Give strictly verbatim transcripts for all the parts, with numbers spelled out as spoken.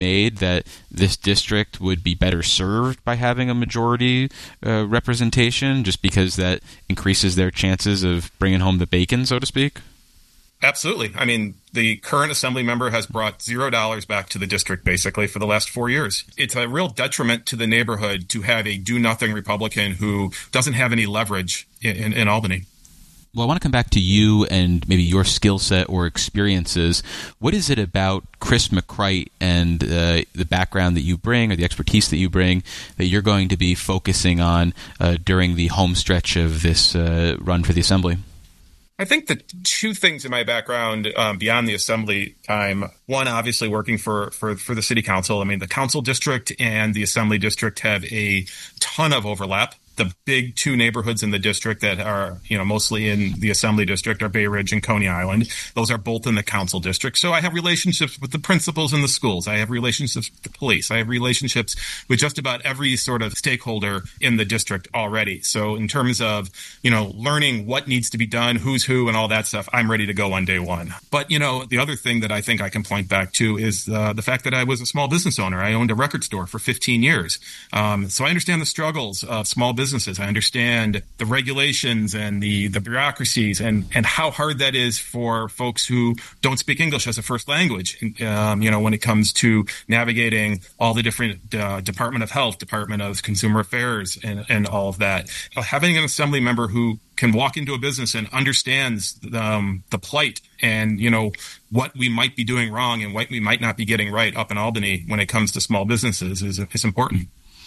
made that this district would be better served by having a majority uh, representation, just because that increases their chances of bringing home the bacon, so to speak? Absolutely. I mean, the current assembly member has brought zero dollars back to the district, basically, for the last four years. It's a real detriment to the neighborhood to have a do-nothing Republican who doesn't have any leverage in, in, in Albany. Well, I want to come back to you and maybe your skill set or experiences. What is it about Chris McCreight and uh, the background that you bring or the expertise that you bring that you're going to be focusing on uh, during the home stretch of this uh, run for the Assembly? I think the two things in my background um, beyond the assembly time, one, obviously working for, for, for the city council. I mean, the council district and the assembly district have a ton of overlap. The big two neighborhoods in the district that are, you know, mostly in the assembly district are Bay Ridge and Coney Island. Those are both in the council district. So I have relationships with the principals in the schools. I have relationships with the police. I have relationships with just about every sort of stakeholder in the district already. So in terms of, you know, learning what needs to be done, who's who, and all that stuff, I'm ready to go on day one. But, you know, the other thing that I think I can point back to is uh, the fact that I was a small business owner. I owned a record store for fifteen years. Um, so I understand the struggles of small businesses. I understand the regulations and the, the bureaucracies and, and how hard that is for folks who don't speak English as a first language, um, you know, when it comes to navigating all the different uh, Department of Health, Department of Consumer Affairs, and, and all of that. Having an assembly member who can walk into a business and understands um, the plight and, you know, what we might be doing wrong and what we might not be getting right up in Albany when it comes to small businesses is, is important.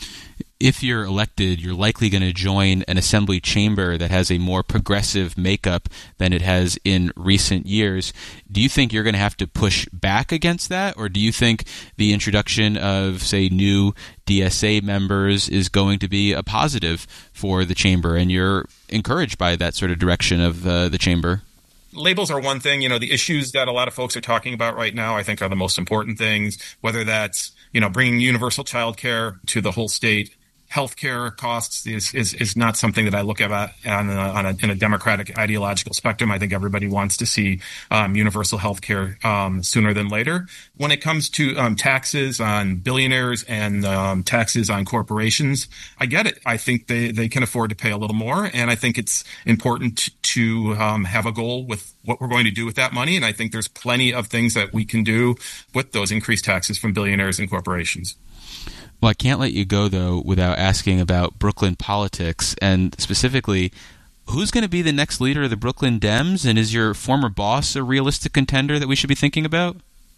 If you're elected, you're likely going to join an assembly chamber that has a more progressive makeup than it has in recent years. Do you think you're going to have to push back against that, or do you think the introduction of, say, new D S A members is going to be a positive for the chamber, and you're encouraged by that sort of direction of uh, the chamber? Labels are one thing. You know, the issues that a lot of folks are talking about right now, I think, are the most important things, whether that's, you know, bringing universal child care to the whole state. Healthcare costs is, is, is not something that I look at on a, on a, in a democratic ideological spectrum. I think everybody wants to see um, universal healthcare um, sooner than later. When it comes to um, taxes on billionaires and um, taxes on corporations, I get it. I think they, they can afford to pay a little more, and I think it's important to um, have a goal with what we're going to do with that money. And I think there's plenty of things that we can do with those increased taxes from billionaires and corporations. Well, I can't let you go, though, without asking about Brooklyn politics, and specifically, who's going to be the next leader of the Brooklyn Dems, and is your former boss a realistic contender that we should be thinking about?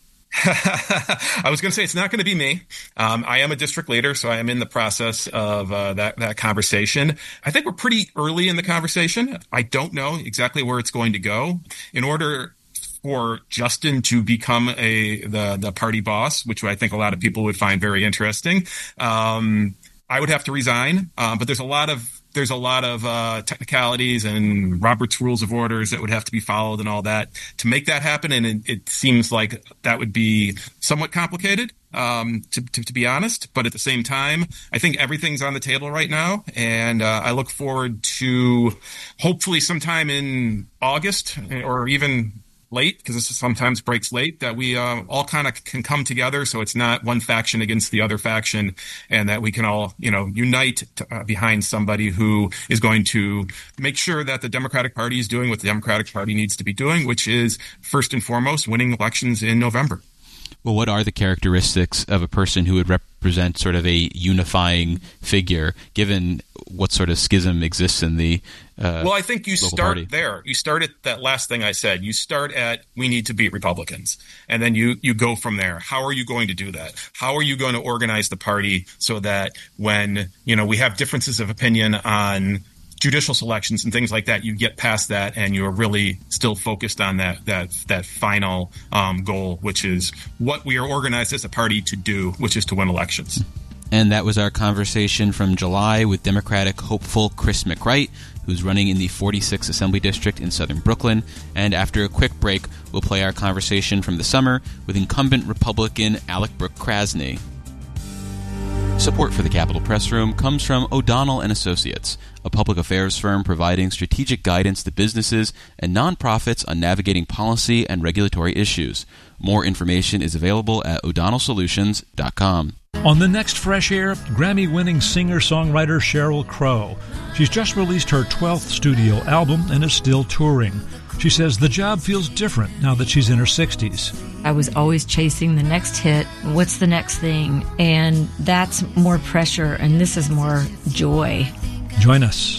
I was going to say it's not going to be me. Um, I am a district leader, so I am in the process of uh, that, that conversation. I think we're pretty early in the conversation. I don't know exactly where it's going to go. In order for Justin to become a the the party boss, which I think a lot of people would find very interesting, um, I would have to resign. Uh, but there's a lot of there's a lot of uh, technicalities and Robert's Rules of Orders that would have to be followed and all that to make that happen. And it, it seems like that would be somewhat complicated, um, to, to, to be honest. But at the same time, I think everything's on the table right now. And uh, I look forward to hopefully sometime in August or even late, because this sometimes breaks late, that we uh, all kind of can come together, so it's not one faction against the other faction, and that we can all, you know, unite to, uh, behind somebody who is going to make sure that the Democratic Party is doing what the Democratic Party needs to be doing, which is first and foremost winning elections in November. Well, what are the characteristics of a person who would represent sort of a unifying figure, given what sort of schism exists in the uh, Well, I think you start party? there. You start at that last thing I said. You start at, we need to beat Republicans. And then you, you go from there. How are you going to do that? How are you going to organize the party so that when, you know, we have differences of opinion on judicial selections and things like that, you get past that and you're really still focused on that that that final um, goal, which is what we are organized as a party to do, which is to win elections. And that was our conversation from July with Democratic hopeful Chris McCreight, who's running in the forty-sixth Assembly District in southern Brooklyn. And after a quick break, we'll play our conversation from the summer with incumbent Republican Alec Brooke Krasny. Support for the Capitol Press Room comes from O'Donnell and Associates, a public affairs firm providing strategic guidance to businesses and nonprofits on navigating policy and regulatory issues. More information is available at o'donnell solutions dot com. On the next Fresh Air, Grammy-winning singer-songwriter Sheryl Crow. She's just released her twelfth studio album and is still touring. She says the job feels different now that she's in her sixties. I was always chasing the next hit. What's the next thing? And that's more pressure, and this is more joy. Join us.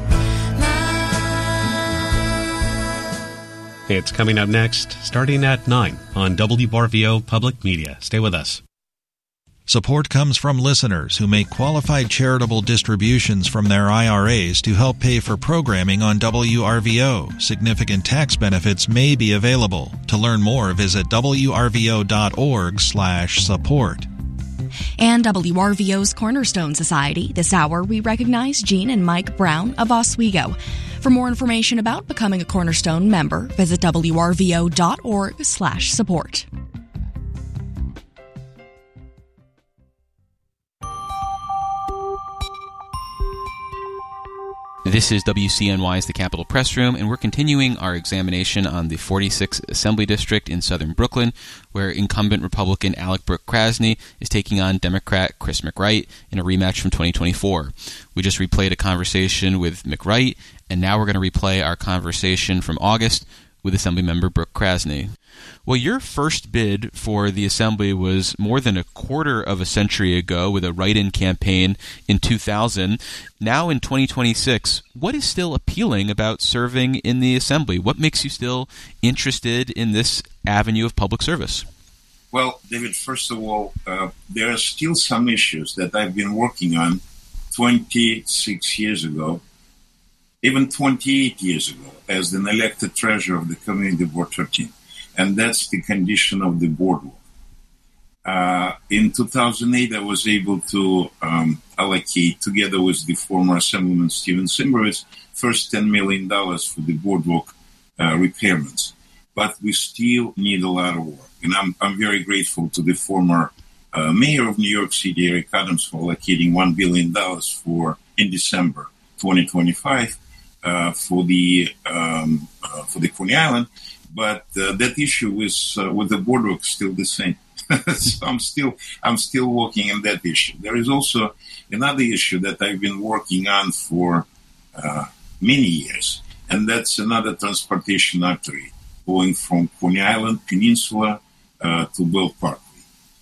It's coming up next, starting at nine on W R V O Public Media. Stay with us. Support comes from listeners who make qualified charitable distributions from their I R As to help pay for programming on W R V O. Significant tax benefits may be available. To learn more, visit w r v o dot org slash support. And W R V O's Cornerstone Society. This hour, we recognize Gene and Mike Brown of Oswego. For more information about becoming a Cornerstone member, visit w r v o dot org slash support. This is W C N Y's The Capitol Press Room, and we're continuing our examination on the forty-sixth Assembly District in southern Brooklyn, where incumbent Republican Alec Brooke Krasny is taking on Democrat Chris McWright in a rematch from twenty twenty-four. We just replayed a conversation with McWright, and now we're going to replay our conversation from August with Assemblymember Brooke Krasny. Well, your first bid for the Assembly was more than a quarter of a century ago with a write-in campaign in two thousand. Now in twenty twenty-six, what is still appealing about serving in the Assembly? What makes you still interested in this avenue of public service? Well, David, first of all, uh, there are still some issues that I've been working on twenty-six years ago, even twenty-eight years ago, as an elected treasurer of the Community Board thirteen. And that's the condition of the boardwalk. Uh, in two thousand eight, I was able to um, allocate, together with the former Assemblyman Steven Simbrowitz, first ten million dollars for the boardwalk uh, repairments. But we still need a lot of work. And I'm, I'm very grateful to the former uh, mayor of New York City, Eric Adams, for allocating one billion dollars for, in December twenty twenty-five, uh, for the, um, uh, for the Coney Island. But uh, that issue with uh, with the boardwalk is still the same. So I'm still I'm still working on that issue. There is also another issue that I've been working on for uh, many years, and that's another transportation artery going from Coney Island Peninsula uh, to Belt Parkway.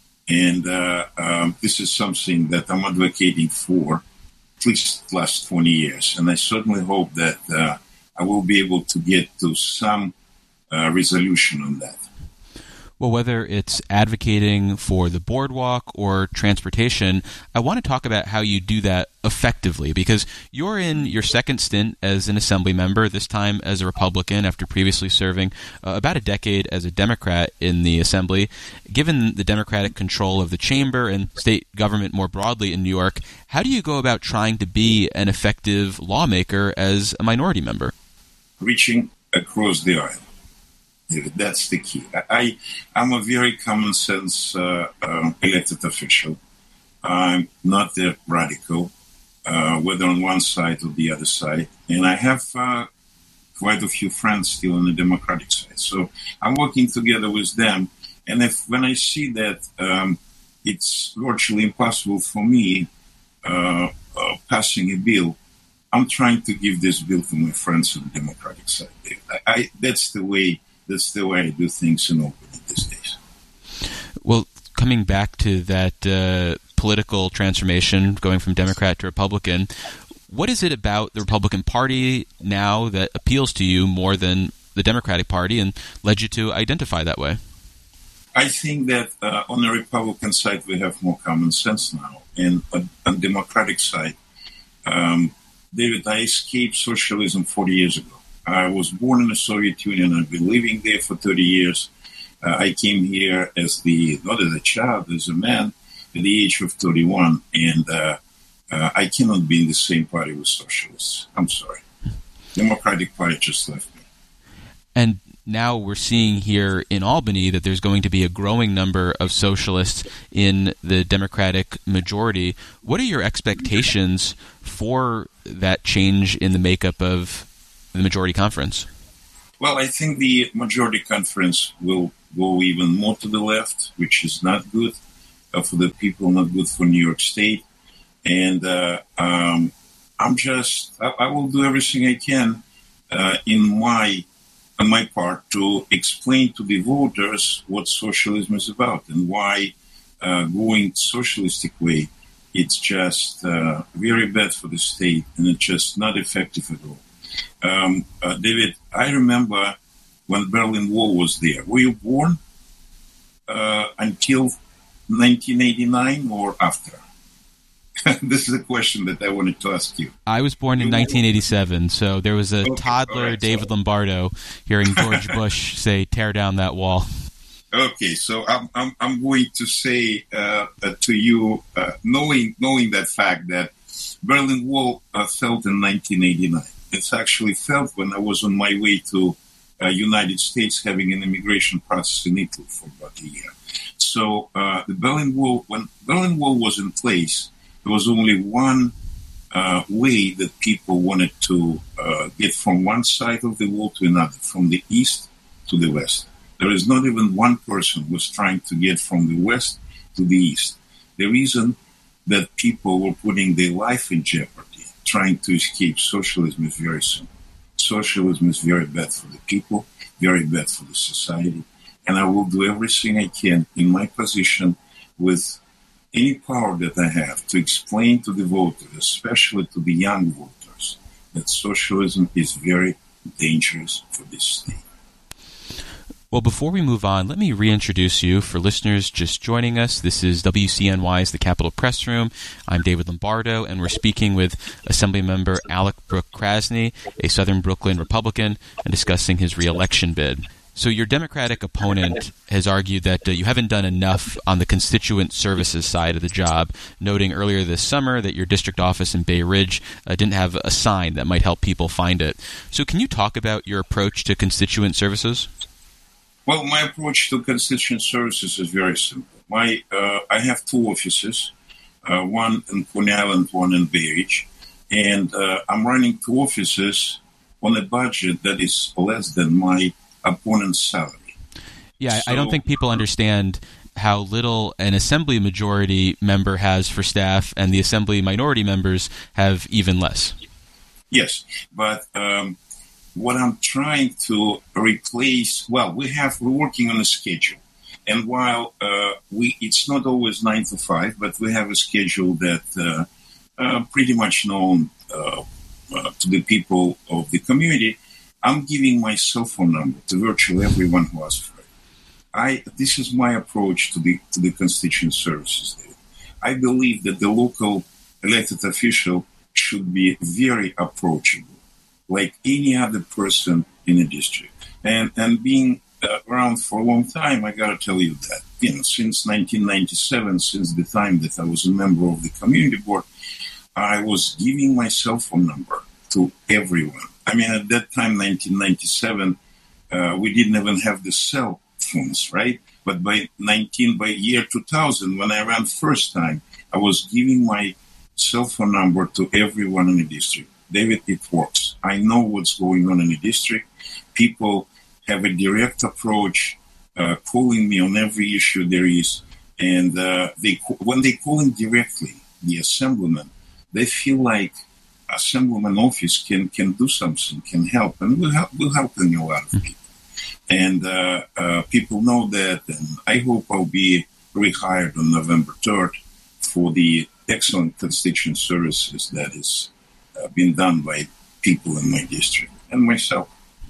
And uh, um, this is something that I'm advocating for at least the last twenty years. And I certainly hope that uh, I will be able to get to some Uh, resolution on that. Well, whether it's advocating for the boardwalk or transportation, I want to talk about how you do that effectively, because you're in your second stint as an Assembly member, this time as a Republican after previously serving uh, about a decade as a Democrat in the Assembly. Given the Democratic control of the chamber and state government more broadly in New York, how do you go about trying to be an effective lawmaker as a minority member? Reaching across the aisle. That's the key. I, I'm a very common sense uh, uh, elected official. I'm not that radical, uh, whether on one side or the other side. And I have uh, quite a few friends still on the Democratic side. So I'm working together with them. And if when I see that um, it's virtually impossible for me uh, uh, passing a bill, I'm trying to give this bill to my friends on the Democratic side. I, I, that's the way. That's the way I do things in Albany these days. Well, coming back to that uh, political transformation, going from Democrat to Republican, what is it about the Republican Party now that appeals to you more than the Democratic Party and led you to identify that way? I think that uh, on the Republican side, we have more common sense now. And on the Democratic side, um, David, I escaped socialism forty years ago. I was born in the Soviet Union. I've been living there for thirty years. Uh, I came here as the, not as a child, as a man at the age of thirty-one. And uh, uh, I cannot be in the same party with socialists. I'm sorry. Democratic Party just left me. And now we're seeing here in Albany that there's going to be a growing number of socialists in the Democratic majority. What are your expectations for that change in the makeup of the majority conference? Well, I think the majority conference will go even more to the left, which is not good uh, for the people, not good for New York State. And uh, um, I'm just, I, I will do everything I can uh, in my on my part to explain to the voters what socialism is about and why uh, going socialistic way, it's just uh, very bad for the state and it's just not effective at all. Um, uh, David, I remember when Berlin Wall was there. Were you born uh, until nineteen eighty-nine or after? This is a question that I wanted to ask you. I was born in nineteen eighty-seven, so there was a okay, toddler, right, David so. Lombardo, hearing George Bush say, "Tear down that wall." Okay, so I'm I'm, I'm going to say uh, uh, to you, uh, knowing knowing that fact that Berlin Wall uh, fell in nineteen eighty-nine. It's actually felt when I was on my way to uh, United States, having an immigration process in Italy for about a year. So uh, the Berlin Wall, when Berlin Wall was in place, there was only one uh, way that people wanted to uh, get from one side of the wall to another, from the east to the west. There is not even one person who was trying to get from the west to the east. The reason that people were putting their life in jeopardy, trying to escape socialism, is very simple. Socialism is very bad for the people, very bad for the society, and I will do everything I can in my position with any power that I have to explain to the voters, especially to the young voters, that socialism is very dangerous for this state. Well, before we move on, let me reintroduce you for listeners just joining us. This is W C N Y's The Capitol Press Room. I'm David Lombardo, and we're speaking with Assemblymember Alec Brooke Krasny, a Southern Brooklyn Republican, and discussing his re-election bid. So your Democratic opponent has argued that uh, you haven't done enough on the constituent services side of the job, noting earlier this summer that your district office in Bay Ridge uh, didn't have a sign that might help people find it. So can you talk about your approach to constituent services? Well, my approach to constituent services is very simple. My, uh, I have two offices, uh, one in Coney Island, one in Bay Ridge, and uh, I'm running two offices on a budget that is less than my opponent's salary. Yeah, so, I don't think people understand how little an assembly majority member has for staff, and the assembly minority members have even less. Yes, but um, what I'm trying to replace, well, we have, we're working on a schedule. And while uh, we, it's not always nine to five, but we have a schedule that uh, uh, pretty much known uh, uh, to the people of the community. I'm giving my cell phone number to virtually everyone who asks for it. I, this is my approach to the to the constituent services. I believe that the local elected official should be very approachable, like any other person in a district. And and being uh, around for a long time, I got to tell you that, you know, since nineteen ninety-seven, since the time that I was a member of the community board, I was giving my cell phone number to everyone. I mean, at that time, nineteen ninety-seven, uh, we didn't even have the cell phones, right? But by nineteen, by year two thousand, when I ran first time, I was giving my cell phone number to everyone in the district. David, it works. I know what's going on in the district. People have a direct approach, uh, calling me on every issue there is. And uh, they when they call in directly, the assemblyman, they feel like Assemblyman office can, can do something, can help, and will help, will help in a lot of people. And uh, uh, people know that, and I hope I'll be rehired on November third for the excellent constituent services that is uh, being done by people in my district and myself.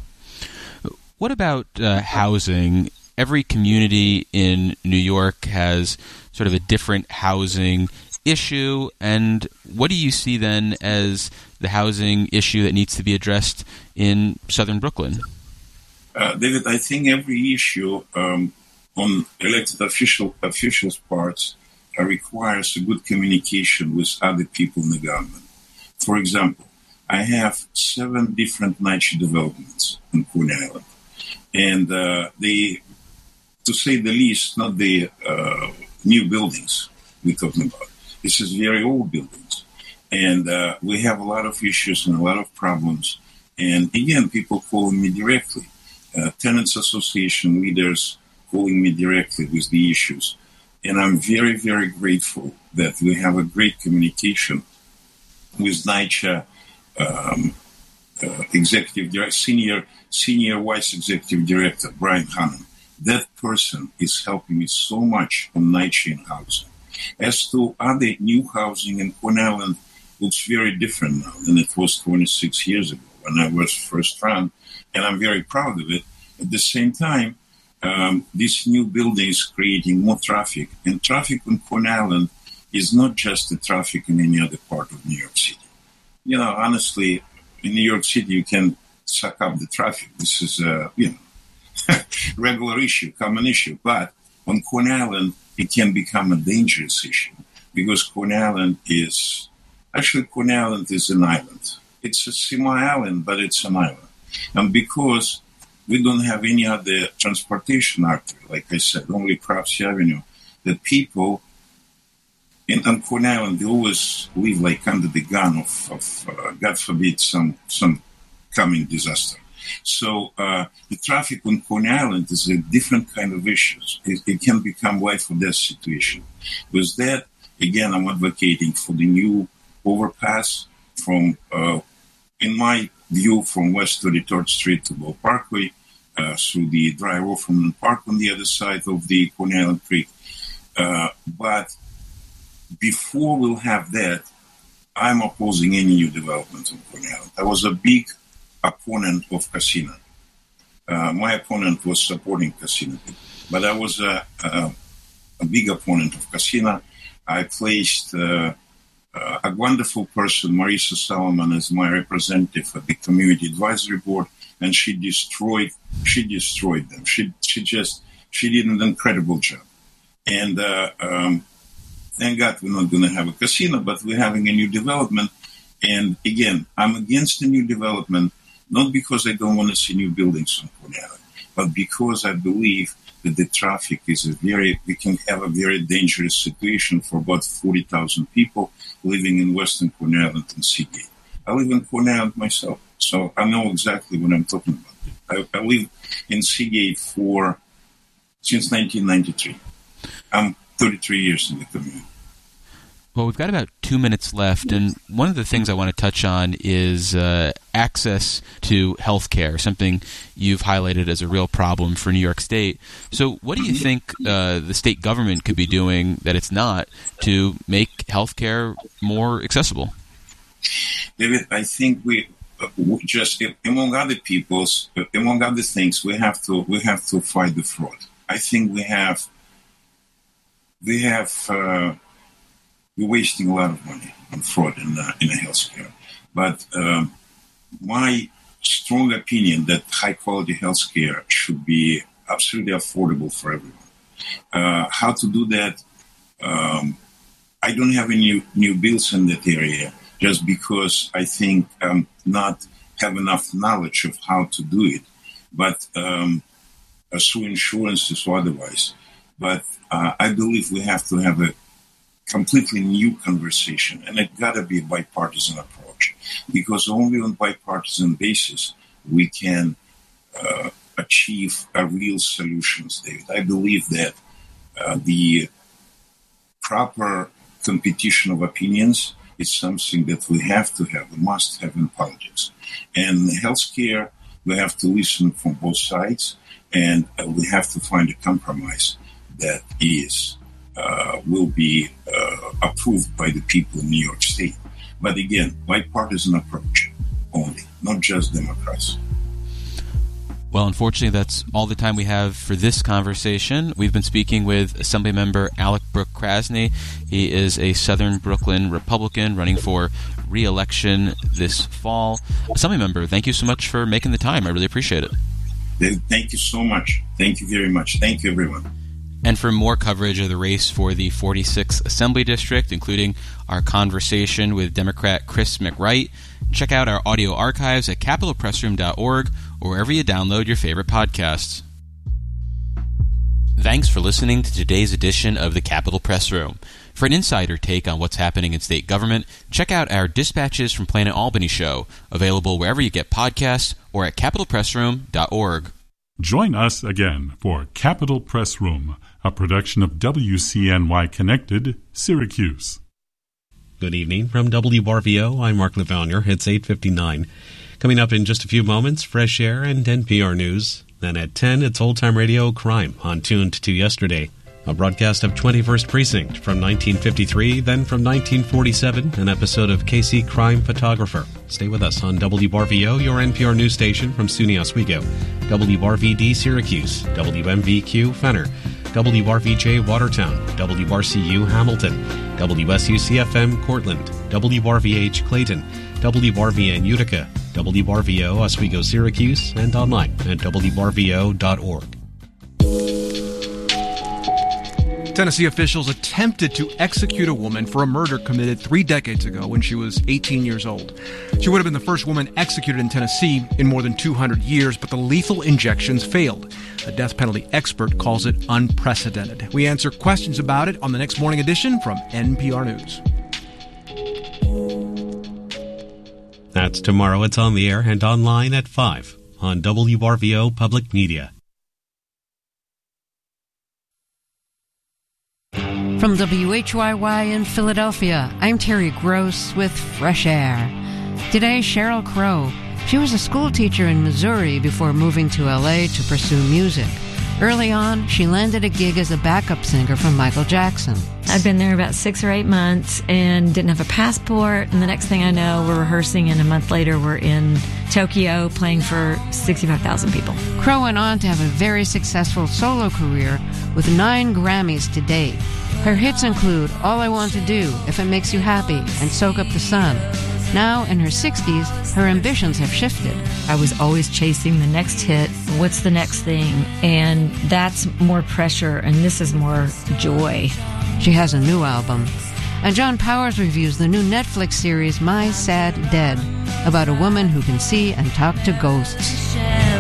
What about uh, housing? Every community in New York has sort of a different housing issue, and what do you see then as the housing issue that needs to be addressed in Southern Brooklyn? Uh, David, I think every issue um, on elected official officials' parts uh, requires a good communication with other people in the government. For example, I have seven different NYCHA developments in Coney Island. And uh, the, to say the least, not the uh, new buildings we're talking about. This is very old buildings. And uh, we have a lot of issues and a lot of problems. And again, people calling me directly. Uh, tenants association leaders calling me directly with the issues. And I'm very, very grateful that we have a great communication with NYCHA um, uh, executive director, senior senior vice executive director Brian Hannon. That person is helping me so much on NYCHA and housing. As to other new housing in Coney Island, looks very different now than it was twenty-six years ago when I was first run, and I'm very proud of it. At the same time, um, this new building is creating more traffic, and traffic on Coney Island is not just the traffic in any other part of New York City. You know, honestly, in New York City, you can suck up the traffic. This is a, you know, regular issue, common issue. But on Coney Island, it can become a dangerous issue because Coney Island is, actually Coney Island is an island. It's a semi-island, but it's an island. And because we don't have any other transportation artery, like I said, only Cropsey Avenue, that people in on Coney Island, they always live like under the gun of, of uh, God forbid, some some coming disaster. So uh, the traffic on Coney Island is a different kind of issue. It, it can become life or death situation. With that, again, I'm advocating for the new overpass from, uh, in my view, from West thirty-third Street to Ball Parkway, uh, through the Dry Rofferman Park on the other side of the Coney Island Creek. Uh, but before we'll have that, I'm opposing any new development on Coney Island. I was a big opponent of casino. Uh, my opponent was supporting casino, but I was a, a, a big opponent of casino. I placed uh, uh, a wonderful person, Marisa Solomon, as my representative at the Community Advisory Board, and she destroyed. She destroyed them. She she just she did an incredible job. And uh, um, thank God we're not going to have a casino, but we're having a new development. And again, I'm against the new development, not because I don't want to see new buildings on Coney Island, but because I believe that the traffic is a very, we can have a very dangerous situation for about forty thousand people living in Western Coney Island and Seagate. I live in Coney Island myself, so I know exactly what I'm talking about. I, I live in Seagate for, since nineteen ninety-three. I'm thirty-three years in the community. Well, we've got about two minutes left, and one of the things I want to touch on is uh, access to health care, something you've highlighted as a real problem for New York State. So what do you think uh, the state government could be doing that it's not to make health care more accessible? David, I think we uh, just, among other people's, uh, among other things, we have to we have to fight the fraud. I think we have, we have... Uh, We're wasting a lot of money on fraud in, uh, in healthcare. But um, my strong opinion that high-quality healthcare should be absolutely affordable for everyone. Uh, how to do that? Um, I don't have any new, new bills in that area just because I think um, not have enough knowledge of how to do it, but um, uh, through insurances or otherwise. But uh, I believe we have to have a completely new conversation, and it got to be a bipartisan approach, because only on bipartisan basis we can uh, achieve a real solutions, David. I believe that uh, the proper competition of opinions is something that we have to have, we must have in politics. And healthcare, we have to listen from both sides, and uh, we have to find a compromise that is Uh, will be uh, approved by the people in New York State. But again, bipartisan approach only, not just Democrats. Well, unfortunately, that's all the time we have for this conversation. We've been speaking with Assemblymember Alec Brooke Krasny. He is a Southern Brooklyn Republican running for re-election this fall. Assemblymember, thank you so much for making the time. I really appreciate it. Thank you so much. Thank you very much. Thank you, everyone. And for more coverage of the race for the forty-sixth Assembly District, including our conversation with Democrat Chris McWright, check out our audio archives at capitol press room dot org or wherever you download your favorite podcasts. Thanks for listening to today's edition of the Capitol Press Room. For an insider take on what's happening in state government, check out our Dispatches from Planet Albany show, available wherever you get podcasts or at capitol press room dot org. Join us again for Capitol Press Room, a production of W C N Y Connected, Syracuse. Good evening from W R V O. I'm Mark Levanier. It's eight fifty-nine. Coming up in just a few moments, Fresh Air and N P R News. Then at ten, it's Old Time Radio Crime on Tuned to Yesterday. A broadcast of twenty-first Precinct from nineteen fifty-three, then from nineteen forty-seven, an episode of K C Crime Photographer. Stay with us on W R V O, your N P R news station from SUNY Oswego, W R V D Syracuse, W M V Q Fenner, W R V J Watertown, W R C U Hamilton, W S U C F M Cortland, W R V H Clayton, W R V N Utica, W R V O Oswego Syracuse, and online at W R V O dot org. Tennessee officials attempted to execute a woman for a murder committed three decades ago when she was eighteen years old. She would have been the first woman executed in Tennessee in more than two hundred years, but the lethal injections failed. A death penalty expert calls it unprecedented. We answer questions about it on the next morning edition from N P R News. That's tomorrow. It's on the air and online at five on W R V O Public Media. From W H Y Y in Philadelphia, I'm Terry Gross with Fresh Air. Today, Sheryl Crow. She was a school teacher in Missouri before moving to L A to pursue music. Early on, she landed a gig as a backup singer for Michael Jackson. I'd been there about six or eight months and didn't have a passport, and the next thing I know, we're rehearsing, and a month later, we're in Tokyo playing for sixty-five thousand people. Crow went on to have a very successful solo career with nine Grammys to date. Her hits include All I Want to Do, If It Makes You Happy, and Soak Up the Sun. Now, in her sixties, her ambitions have shifted. I was always chasing the next hit, what's the next thing, and that's more pressure, and this is more joy. She has a new album. And John Powers reviews the new Netflix series My Sad Dead, about a woman who can see and talk to ghosts.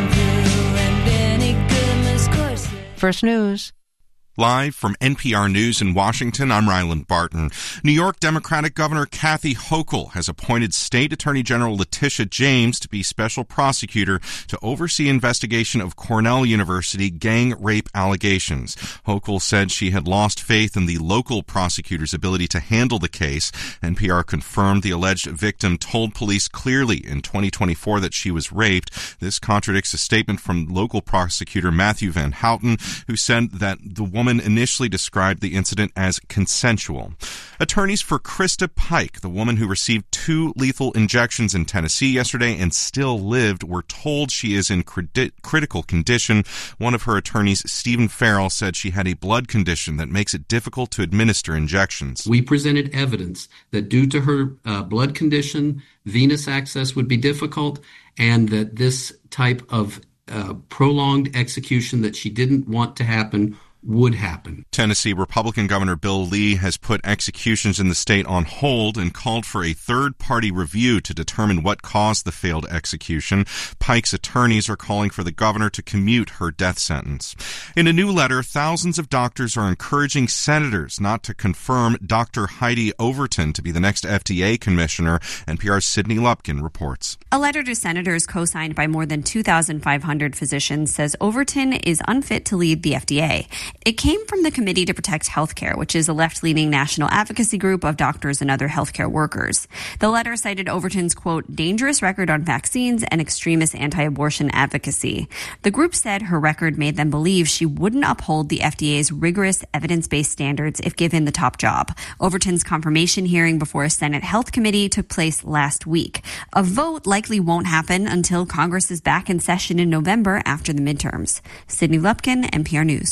First News. Live from N P R News in Washington, I'm Ryland Barton. New York Democratic Governor Kathy Hochul has appointed State Attorney General Letitia James to be special prosecutor to oversee investigation of Cornell University gang rape allegations. Hochul said she had lost faith in the local prosecutor's ability to handle the case. N P R confirmed the alleged victim told police clearly in twenty twenty-four that she was raped. This contradicts a statement from local prosecutor Matthew Van Houten, who said that the woman woman initially described the incident as consensual. Attorneys for Krista Pike, the woman who received two lethal injections in Tennessee yesterday and still lived, were told she is in criti- critical condition. One of her attorneys, Stephen Farrell, said she had a blood condition that makes it difficult to administer injections. We presented evidence that due to her uh, blood condition, venous access would be difficult, and that this type of uh, prolonged execution that she didn't want to happen would happen. Tennessee Republican Governor Bill Lee has put executions in the state on hold and called for a third-party review to determine what caused the failed execution. Pike's attorneys are calling for the governor to commute her death sentence. In a new letter, thousands of doctors are encouraging senators not to confirm Doctor Heidi Overton to be the next F D A commissioner. N P R's Sydney Lupkin reports. A letter to senators co-signed by more than two thousand five hundred physicians says Overton is unfit to lead the F D A. It came from the Committee to Protect Healthcare, which is a left-leaning national advocacy group of doctors and other healthcare workers. The letter cited Overton's, quote, dangerous record on vaccines and extremist anti-abortion advocacy. The group said her record made them believe she wouldn't uphold the F D A's rigorous evidence-based standards if given the top job. Overton's confirmation hearing before a Senate Health Committee took place last week. A vote likely won't happen until Congress is back in session in November after the midterms. Sydney Lupkin, N P R News. The tight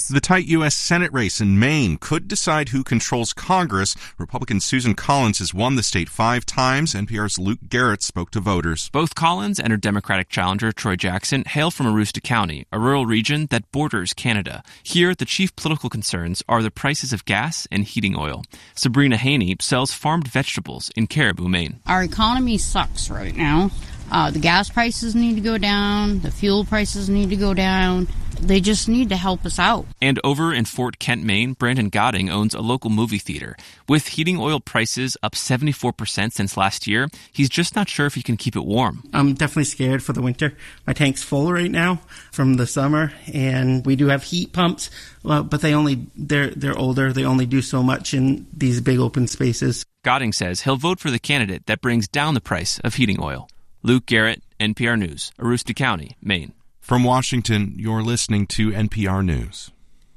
U S Senate race in Maine could decide who controls Congress. Republican Susan Collins has won the state five times. N P R's Luke Garrett spoke to voters. Both Collins and her Democratic challenger, Troy Jackson, hail from Aroostook County, a rural region that borders Canada. Here, the chief political concerns are the prices of gas and heating oil. Sabrina Haney sells farmed vegetables in Caribou, Maine. Our economy sucks right now. Uh, the gas prices need to go down. The fuel prices need to go down. They just need to help us out. And over in Fort Kent, Maine, Brandon Godding owns a local movie theater. With heating oil prices up seventy-four percent since last year, he's just not sure if he can keep it warm. I'm definitely scared for the winter. My tank's full right now from the summer, and we do have heat pumps, well, but they only, they're, they're older. They only do so much in these big open spaces. Godding says he'll vote for the candidate that brings down the price of heating oil. Luke Garrett, N P R News, Aroostook County, Maine. From Washington, you're listening to N P R News.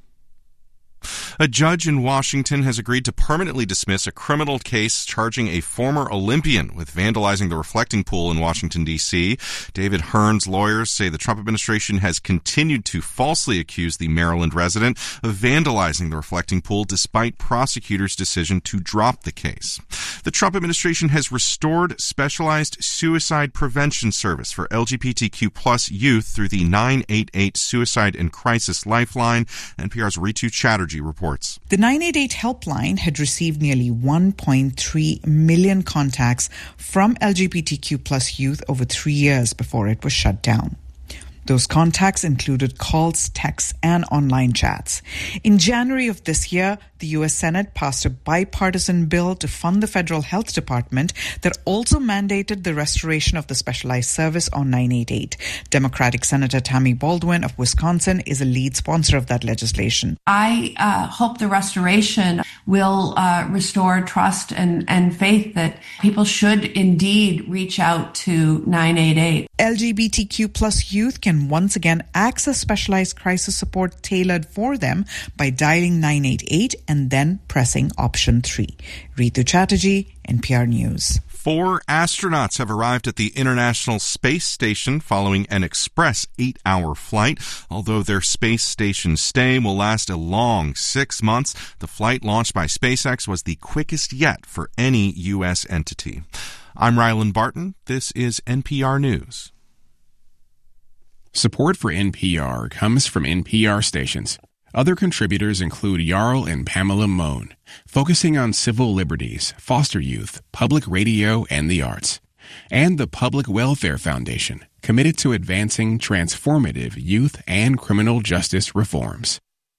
A judge in Washington has agreed to permanently dismiss a criminal case charging a former Olympian with vandalizing the reflecting pool in Washington, D C David Hearn's lawyers say the Trump administration has continued to falsely accuse the Maryland resident of vandalizing the reflecting pool despite prosecutors' decision to drop the case. The Trump administration has restored specialized suicide prevention service for L G B T Q plus youth through the nine eight eight Suicide and Crisis Lifeline. N P R's Ritu Chatterjee reports. The nine eight eight helpline had received nearly one point three million contacts from L G B T Q plus youth over three years before it was shut down. Those contacts included calls, texts, and online chats. In January of this year, the U S Senate passed a bipartisan bill to fund the federal health department that also mandated the restoration of the specialized service on nine eight eight. Democratic Senator Tammy Baldwin of Wisconsin is a lead sponsor of that legislation. I uh, hope the restoration will uh, restore trust and, and faith that people should indeed reach out to nine eight eight. L G B T Q plus youth can once again access specialized crisis support tailored for them by dialing nine eight eight and then pressing option three. Ritu Chatterjee, N P R News. Four astronauts have arrived at the International Space Station following an express eight-hour flight. Although their space station stay will last a long six months, the flight launched by SpaceX was the quickest yet for any U S entity. I'm Ryland Barton. This is N P R News. Support for N P R comes from N P R stations. Other contributors include Jarl and Pamela Mohn, focusing on civil liberties, foster youth, public radio, and the arts. And the Public Welfare Foundation, committed to advancing transformative youth and criminal justice reforms.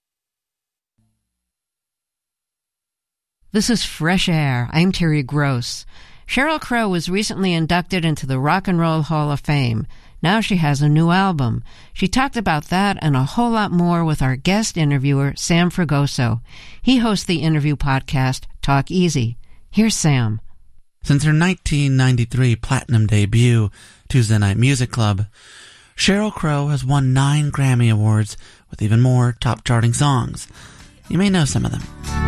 This is Fresh Air. I'm Terry Gross. Sheryl Crow was recently inducted into the Rock and Roll Hall of Fame. Now she has a new album. She talked about that and a whole lot more with our guest interviewer, Sam Fragoso. He hosts the interview podcast, Talk Easy. Here's Sam. Since her nineteen ninety-three platinum debut, Tuesday Night Music Club, Sheryl Crow has won nine Grammy Awards with even more top-charting songs. You may know some of them.